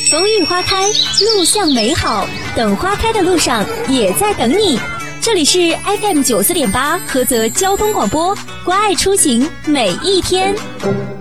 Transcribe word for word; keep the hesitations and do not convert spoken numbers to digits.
风雨花开，路向美好，等花开的路上也在等你。这里是 F M 九四点八菏泽交通广播，关爱出行每一天。